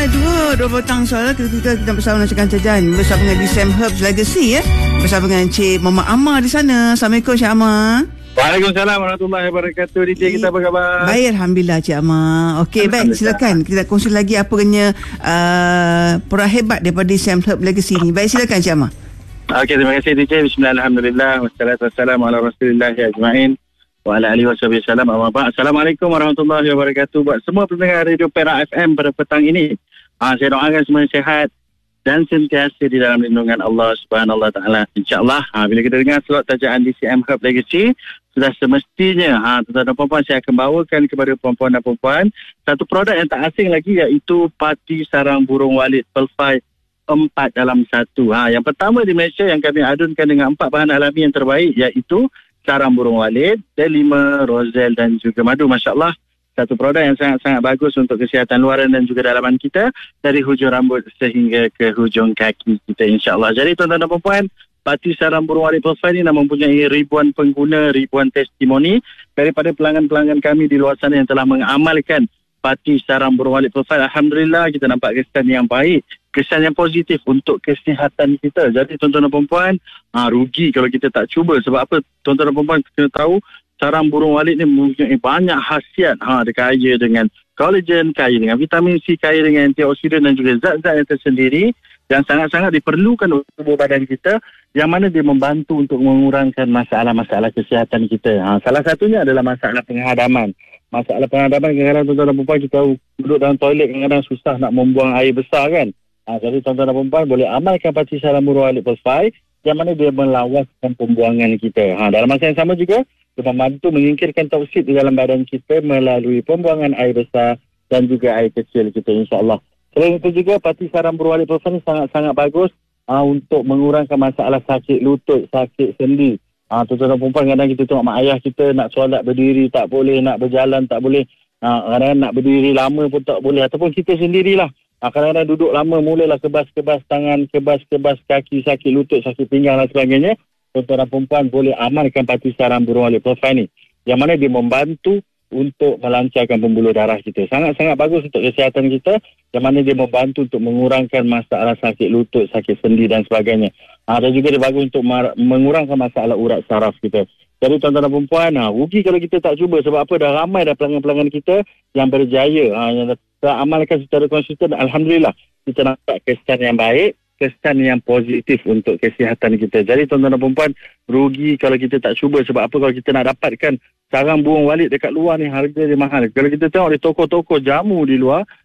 dua petang soal kita bersama dengan Cajan bersama dengan di Sam Herbs Legacy bersama dengan Cik Muhammad Amar di sana. Assalamualaikum Cik Amar. Waalaikumsalam warahmatullahi wabarakatuh. DJ kita apa khabar? Baik, alhamdulillah Cik Amar. Okey, baik, silakan kita kongsi lagi apa kena peran hebat daripada Sam Herbs Legacy ni. Baik, silakan Cik Amar. Okey, terima kasih DJ. Bismillah, alhamdulillah, wassalatu wassalamu ala rasulillah ajma'in wa ala alihi wasallam. Assalamualaikum warahmatullahi wabarakatuh. Buat semua pendengar Radio Perak FM pada petang ini, saya doakan semuanya sihat dan sentiasa di dalam lindungan Allah Subhanahu Wa Taala. InsyaAllah, bila kita dengar slot tajaan di CM Herbs Legacy, sudah semestinya tuan-tuan dan puan-puan, saya akan bawakan kepada puan-puan dan puan-puan satu produk yang tak asing lagi, iaitu Parti Sarang Burung Walid Pearl 5 4 dalam 1. Yang pertama di Malaysia yang kami adunkan dengan 4 bahan alami yang terbaik, iaitu sarang burung walid, delima, rozel dan juga madu. Masya Allah, satu produk yang sangat-sangat bagus untuk kesihatan luaran dan juga dalaman kita, dari hujung rambut sehingga ke hujung kaki kita, insya-Allah. Jadi tuan-tuan dan puan-puan, Parti Sarang Burung Walid Pearl 5 ini mempunyai ribuan pengguna, ribuan testimoni daripada pelanggan-pelanggan kami di luar sana yang telah mengamalkan Parti Sarang Burung Walid Pearl 5. Alhamdulillah, kita nampak kesan yang baik, kesan yang positif untuk kesihatan kita. Jadi tuan-tuan dan puan-puan, rugi kalau kita tak cuba. Sebab apa? Tuan-tuan dan puan-puan kena tahu, sarang burung walid ni mempunyai banyak khasiat. Dia kaya dengan collagen, kaya dengan vitamin C, kaya dengan antioksidan dan juga zat-zat yang tersendiri yang sangat-sangat diperlukan untuk tubuh badan kita, yang mana dia membantu untuk mengurangkan masalah-masalah kesihatan kita. Salah satunya adalah masalah penghadaman. Masalah penghadaman, kadang-kadang tuan-tuan dan puan-puan, kita duduk dalam toilet kadang-kadang susah nak membuang air besar kan. Jadi tuan-tuan dan puan-puan boleh amalkan Parti Sarang Burung Walid Pearl 5, yang mana dia melawaskan pembuangan kita. Dalam masa yang sama juga, dia membantu menyingkirkan toksid di dalam badan kita melalui pembuangan air besar dan juga air kecil kita, insya-Allah. Selain itu juga, Parti Sarang Burung Walid Pearl 5 ni sangat-sangat bagus untuk mengurangkan masalah sakit lutut, sakit sendi. Tuan-tuan dan puan-puan, kadang kita tengok mak ayah kita nak solat berdiri tak boleh, nak berjalan tak boleh, kadang-kadang nak berdiri lama pun tak boleh, ataupun kita sendirilah kadang-kadang duduk lama, mulalah kebas-kebas tangan, kebas-kebas kaki, sakit lutut, sakit pinggang dan sebagainya. Tuan-tuan dan puan-puan boleh amalkan Parti Sarang Burung Walid Pearl 5 ni, yang mana dia membantu untuk melancarkan pembuluh darah kita. Sangat-sangat bagus untuk kesihatan kita, yang mana dia membantu untuk mengurangkan masalah sakit lutut, sakit sendi dan sebagainya. Dan juga dia bagus untuk mengurangkan masalah urat saraf kita. Jadi tuan-tuan dan puan-puan, rugi kalau kita tak cuba. Sebab apa? Dah ramai dah pelanggan-pelanggan kita yang berjaya, yang kita amalkan secara konsisten. Alhamdulillah, kita nampak kesan yang baik, kesan yang positif untuk kesihatan kita. Jadi tuan-tuan dan puan-puan, rugi kalau kita tak cuba. Sebab apa? Kalau kita nak dapatkan sarang burung walid dekat luar ni, harga dia mahal. Kalau kita tengok di toko-toko jamu di luar,